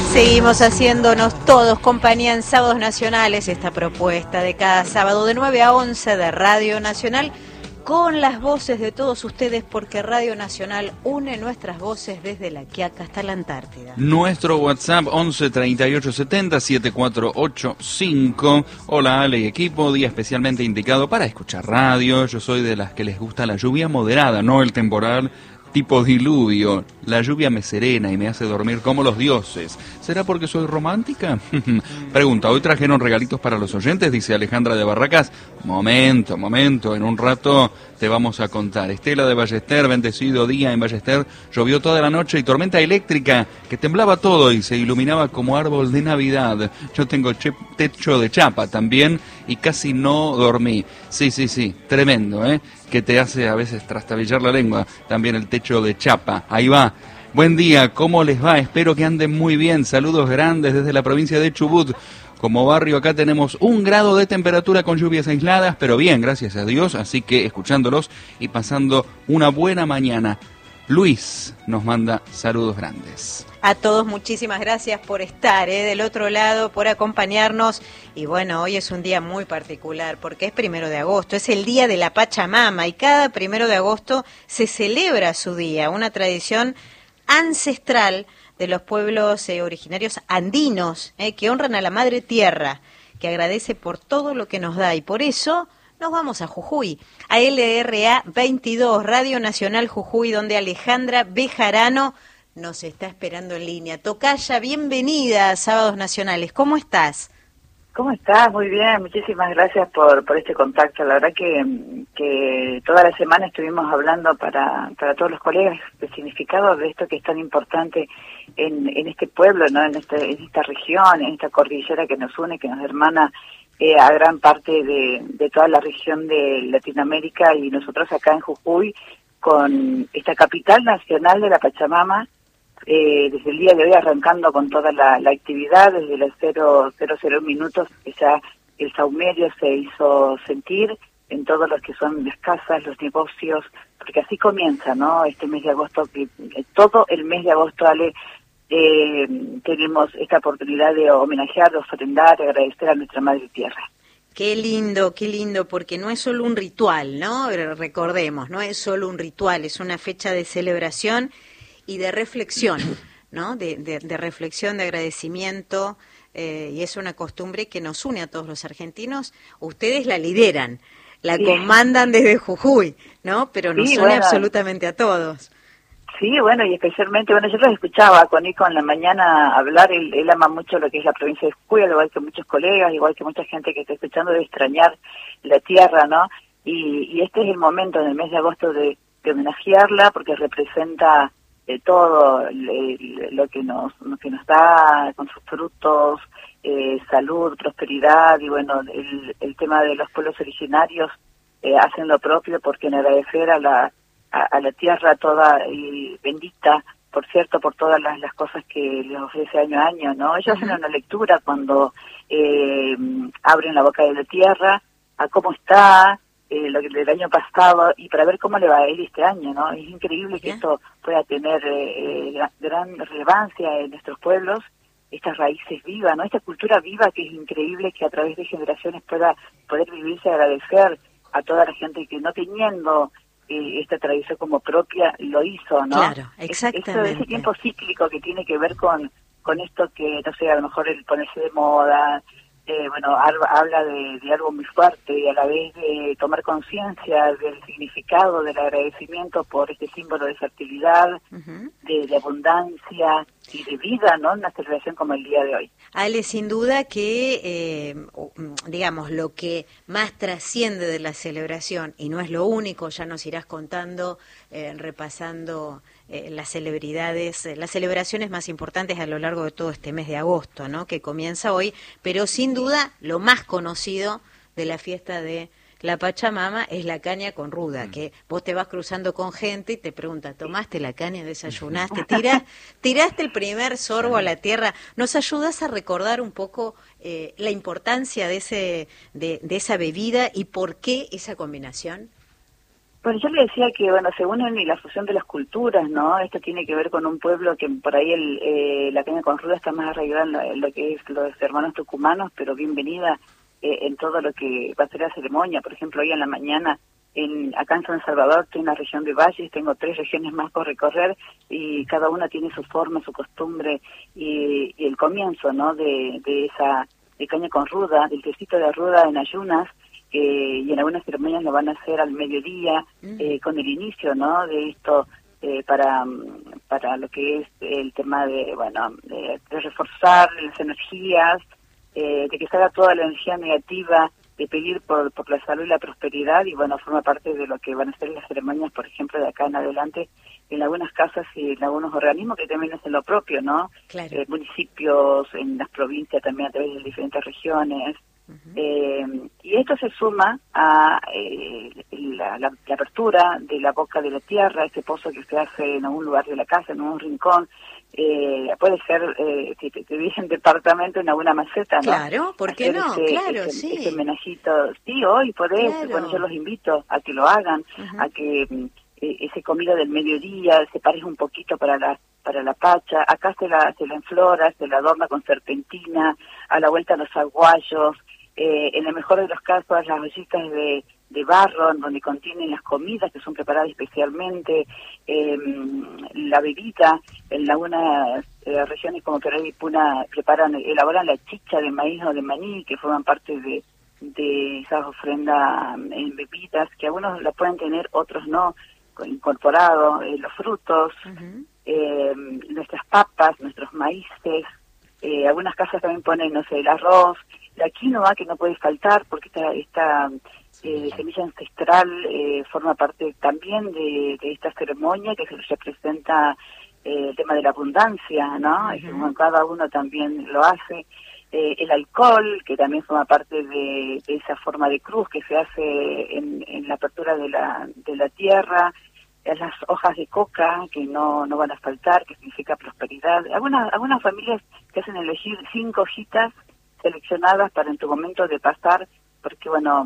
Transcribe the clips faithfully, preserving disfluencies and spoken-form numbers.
Seguimos haciéndonos todos compañía en Sábados Nacionales, esta propuesta de cada sábado de nueve a once de Radio Nacional, con las voces de todos ustedes, porque Radio Nacional une nuestras voces desde La Quiaca hasta la Antártida. Nuestro WhatsApp once treinta y ocho setenta setenta y cuatro ochenta y cinco. Hola Ale y equipo, día especialmente indicado para escuchar radio. Yo soy de las que les gusta la lluvia moderada, no el temporal tipo diluvio. La lluvia me serena y me hace dormir como los dioses. ¿Será porque soy romántica? Pregunta, ¿hoy trajeron regalitos para los oyentes? Dice Alejandra de Barracas. Momento, momento, en un rato te vamos a contar. Estela de Ballester, bendecido día en Ballester. Llovió toda la noche y tormenta eléctrica que temblaba todo y se iluminaba como árbol de Navidad. Yo tengo che- techo de chapa también y casi no dormí. Sí, sí, sí, tremendo, ¿eh? Que te hace a veces trastabillar la lengua, también el techo de chapa. Ahí va. Buen día, ¿cómo les va? Espero que anden muy bien. Saludos grandes desde la provincia de Chubut. Como barrio acá tenemos un grado de temperatura con lluvias aisladas, pero bien, gracias a Dios, así que escuchándolos y pasando una buena mañana. Luis nos manda saludos grandes. A todos muchísimas gracias por estar ¿eh? del otro lado, por acompañarnos. Y bueno, hoy es un día muy particular porque es primero de agosto, es el día de la Pachamama y cada primero de agosto se celebra su día, una tradición ancestral de los pueblos eh, originarios andinos eh, que honran a la Madre Tierra, que agradece por todo lo que nos da y por eso nos vamos a Jujuy, a L R A veintidós, Radio Nacional Jujuy, donde Alejandra Bejarano nos está esperando en línea. Tocaya, bienvenida a Sábados Nacionales. ¿Cómo estás? ¿Cómo estás? Muy bien, muchísimas gracias por, por este contacto. La verdad que, que toda la semana estuvimos hablando para, para todos los colegas el significado de esto que es tan importante en, en este pueblo, ¿no? En, este, en esta región, en esta cordillera que nos une, que nos hermana eh, a gran parte de, de toda la región de Latinoamérica y nosotros acá en Jujuy con esta capital nacional de la Pachamama. Eh, desde el día de hoy arrancando con toda la, la actividad, desde los cero cero minutos que ya el saumerio se hizo sentir en todos los que son las casas, los negocios, porque así comienza, ¿no? Este mes de agosto, que eh, todo el mes de agosto, Ale, eh, tenemos esta oportunidad de homenajear, de ofrendar, de agradecer a nuestra Madre Tierra. Qué lindo, qué lindo, porque no es solo un ritual, ¿no? Recordemos, no es solo un ritual, es una fecha de celebración y de reflexión, ¿no? De, de, de reflexión, de agradecimiento, eh, y es una costumbre que nos une a todos los argentinos. Ustedes la lideran, la sí. comandan desde Jujuy, ¿no? Pero nos sí, une bueno, absolutamente a todos. Sí, bueno, y especialmente, bueno, yo los escuchaba con Nico en la mañana hablar, él, él ama mucho lo que es la provincia de Jujuy, al igual que muchos colegas, igual que mucha gente que está escuchando, de extrañar la tierra, ¿no? Y, y este es el momento, en el mes de agosto, de, de homenajearla, porque representa de todo eh, lo que nos lo que nos da con sus frutos, eh, salud, prosperidad y bueno, el, el tema de los pueblos originarios eh, hacen lo propio porque en agradecer a la a, a la tierra toda y bendita, por cierto, por todas las, las cosas que les ofrece año a año, ¿no? Ellos hacen una lectura cuando eh, abren la boca de la tierra a cómo está Eh, lo que del año pasado y para ver cómo le va a ir este año, ¿no? Es increíble que esto pueda tener eh, gran, gran relevancia en nuestros pueblos, estas raíces vivas, ¿no? Esta cultura viva que es increíble que a través de generaciones pueda poder vivirse y agradecer a toda la gente que no teniendo eh, esta tradición como propia lo hizo, ¿no? Claro, exactamente. Es, ese tiempo cíclico que tiene que ver con con esto que, no sé, a lo mejor el ponerse de moda. Eh, bueno, habla de, de algo muy fuerte y a la vez de tomar conciencia del significado del agradecimiento por este símbolo de fertilidad, uh-huh. de, de abundancia y de vida, ¿no? Una celebración como el día de hoy. Ale, sin duda que, eh, digamos, lo que más trasciende de la celebración, y no es lo único, ya nos irás contando, eh, repasando eh, las celebridades, eh, las celebraciones más importantes a lo largo de todo este mes de agosto, ¿no? Que comienza hoy, pero sin duda lo más conocido de la fiesta de la Pachamama es la caña con ruda, mm. que vos te vas cruzando con gente y te pregunta, ¿tomaste la caña, desayunaste, tirás, tiraste el primer sorbo a la tierra? ¿Nos ayudás a recordar un poco eh, la importancia de ese de, de esa bebida y por qué esa combinación? Bueno, yo le decía que, bueno, se unen y la fusión de las culturas, ¿no? Esto tiene que ver con un pueblo que por ahí el, eh, la caña con ruda está más arraigada en lo, en lo que es los hermanos tucumanos, pero bienvenida eh, en todo lo que va a ser la ceremonia. Por ejemplo, hoy en la mañana, en acá en San Salvador, estoy en la región de Valles, tengo tres regiones más por recorrer y cada una tiene su forma, su costumbre y, y el comienzo, ¿no? De, de esa de caña con ruda, del tecito de ruda en ayunas, eh, y en algunas ceremonias lo van a hacer al mediodía, eh, con el inicio, ¿no? De esto eh, para para lo que es el tema de, bueno, de, de reforzar las energías, eh, de que salga toda la energía negativa, de pedir por, por la salud y la prosperidad, y bueno, forma parte de lo que van a ser las ceremonias, por ejemplo, de acá en adelante, en algunas casas y en algunos organismos que también hacen lo propio, ¿no? Claro. Eh, municipios, en las provincias también a través de diferentes regiones. Uh-huh. eh, y esto se suma a eh, la, la, la apertura de la boca de la tierra, este pozo que se hace en algún lugar de la casa, en un rincón. Eh, puede ser, eh, si te, te dicen departamento, en alguna maceta, ¿no? Claro, ¿por qué Hacer no? Ese, claro, ese, sí. ese homenajito, sí, hoy podés, Claro. Bueno, yo los invito a que lo hagan, uh-huh. a que eh, ese comida del mediodía separes un poquito para la para la pacha, acá se la, se la enflora, se la adorna con serpentina, a la vuelta los aguayos, eh, en el mejor de los casos las ollitas de de barro, en donde contienen las comidas que son preparadas especialmente, eh, la bebida. En algunas eh, regiones como Perú y Puna preparan, elaboran la chicha de maíz o de maní, que forman parte de, de esas ofrendas en bebidas, que algunos la pueden tener, otros no, incorporado, eh, los frutos, uh-huh. eh, nuestras papas, nuestros maíces, eh, algunas casas también ponen, no sé, el arroz, la quinoa, que no puede faltar, porque esta, esta eh, semilla ancestral eh, forma parte también de, de esta ceremonia, que se representa eh, el tema de la abundancia, ¿no? Uh-huh. Cada uno también lo hace. Eh, el alcohol, que también forma parte de, de esa forma de cruz que se hace en, en la apertura de la, de la tierra. Las hojas de coca, que no no van a faltar, que significa prosperidad. Algunas algunas familias te hacen elegir cinco hojitas seleccionadas para en tu momento de pasar, porque bueno,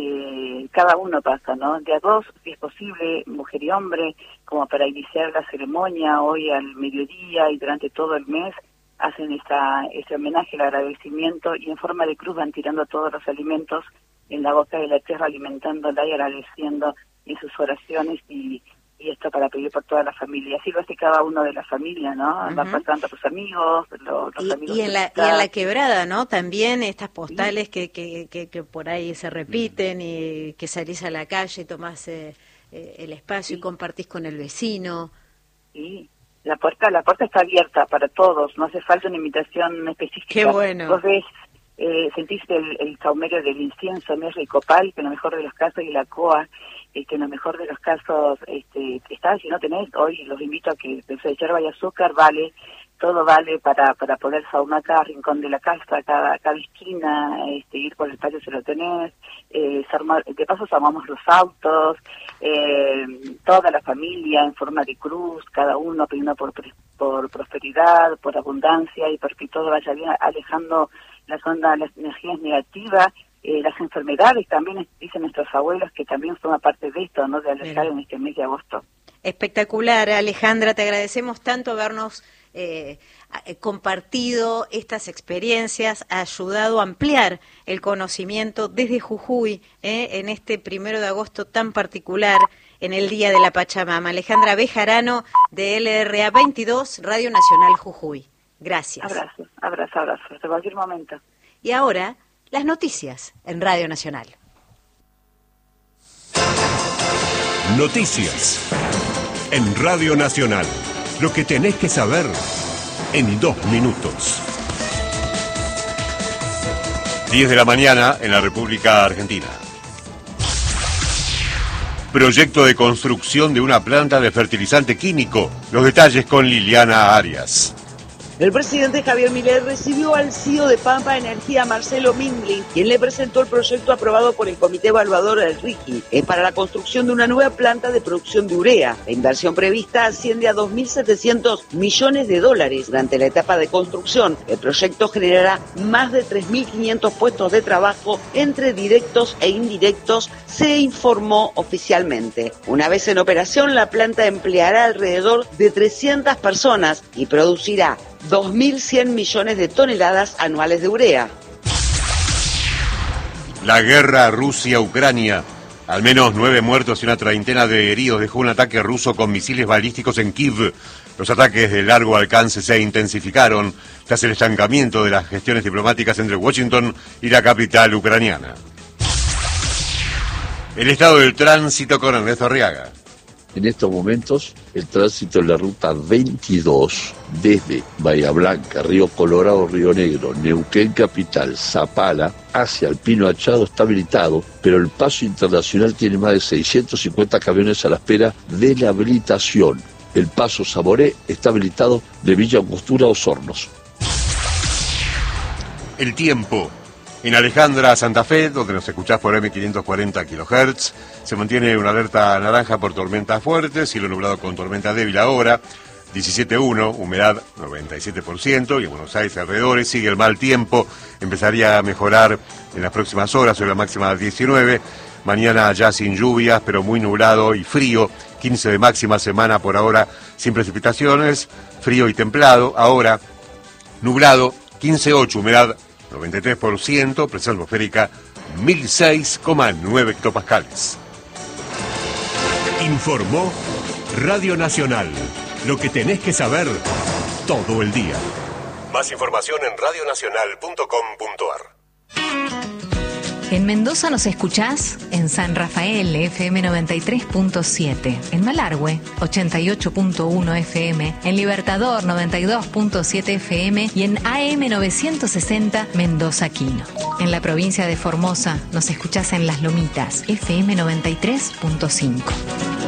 eh, cada uno pasa, ¿no? De a dos, si es posible, mujer y hombre, como para iniciar la ceremonia hoy al mediodía y durante todo el mes, hacen esa, ese homenaje, el agradecimiento, y en forma de cruz van tirando todos los alimentos en la boca de la tierra, alimentándola y agradeciendo en sus oraciones, y y esto para pedir por toda la familia. Así lo hace cada uno de la familia, ¿no? Uh-huh. Van pasando a sus amigos, los, los y, amigos. Y en, la, y en la quebrada, ¿no? También estas postales sí. que, que, que, que por ahí se repiten, y que salís a la calle, tomás eh, eh, el espacio sí. y compartís con el vecino. Sí, la puerta, la puerta está abierta para todos, no hace falta una invitación específica. Qué bueno. Vos ves, eh, sentís el, el saumerio del incienso, mirra y copal, que en lo mejor de los casos, y la coa, eh, que en lo mejor de los casos este, está, si no tenés, hoy los invito a que de yerba y azúcar, vale, todo vale para para poder saumar cada rincón de la casa, cada cada esquina, este, ir por el patio si lo tenés, eh, arma, de paso armamos los autos, eh, toda la familia en forma de cruz, cada uno pidiendo por, por prosperidad, por abundancia, y porque todo vaya bien, alejando las ondas, las energías negativas. Eh, las enfermedades también, dicen nuestros abuelos, que también forma parte de esto, ¿no? De alejar en este mes de agosto. Espectacular, Alejandra, te agradecemos tanto habernos eh, compartido estas experiencias, ayudado a ampliar el conocimiento desde Jujuy, eh, en este primero de agosto tan particular, en el Día de la Pachamama. Alejandra Bejarano, de L R A veintidós, Radio Nacional Jujuy. Gracias. Abrazo, abrazo, abrazo, hasta cualquier momento. Y ahora, las noticias en Radio Nacional. Noticias en Radio Nacional. Lo que tenés que saber en dos minutos. diez de la mañana en la República Argentina. Proyecto de construcción de una planta de fertilizante químico. Los detalles con Liliana Arias. El presidente Javier Milei recibió al C E O de Pampa Energía, Marcelo Mingli, quien le presentó el proyecto aprobado por el Comité Evaluador del R I G I. Es para la construcción de una nueva planta de producción de urea. La inversión prevista asciende a dos mil setecientos millones de dólares. Durante la etapa de construcción, el proyecto generará más de tres mil quinientos puestos de trabajo entre directos e indirectos, se informó oficialmente. Una vez en operación, la planta empleará alrededor de trescientas personas y producirá dos mil cien millones de toneladas anuales de urea. La guerra Rusia-Ucrania. Al menos nueve muertos y una treintena de heridos dejó un ataque ruso con misiles balísticos en Kiev. Los ataques de largo alcance se intensificaron tras el estancamiento de las gestiones diplomáticas entre Washington y la capital ucraniana. El estado del tránsito con Ernesto Arriaga. En estos momentos, el tránsito en la ruta veintidós, desde Bahía Blanca, Río Colorado, Río Negro, Neuquén Capital, Zapala, hacia el Pino Achado está habilitado, pero el paso internacional tiene más de seiscientos cincuenta camiones a la espera de la habilitación. El paso Saboré está habilitado de Villa Angostura a Osornos. El tiempo. En Alejandra, Santa Fe, donde nos escuchás por eme quinientos cuarenta kilohertz, se mantiene una alerta naranja por tormentas fuertes, cielo nublado con tormenta débil ahora, diecisiete punto uno, humedad noventa y siete por ciento, y en Buenos Aires alrededores sigue el mal tiempo, empezaría a mejorar en las próximas horas, hoy la máxima diecinueve, mañana ya sin lluvias, pero muy nublado y frío, quince de máxima, semana por ahora sin precipitaciones, frío y templado, ahora nublado, quince punto ocho, humedad noventa y tres por ciento, presión atmosférica mil seis coma nueve hectopascales. Informó Radio Nacional. Lo que tenés que saber todo el día. Más información en radio nacional punto com punto a r. En Mendoza nos escuchás en San Rafael, F M noventa y tres punto siete, en Malargüe, ochenta y ocho punto uno F M, en Libertador, noventa y dos punto siete F M y en A M novecientos sesenta Mendoza Quino. En la provincia de Formosa nos escuchás en Las Lomitas, F M noventa y tres punto cinco.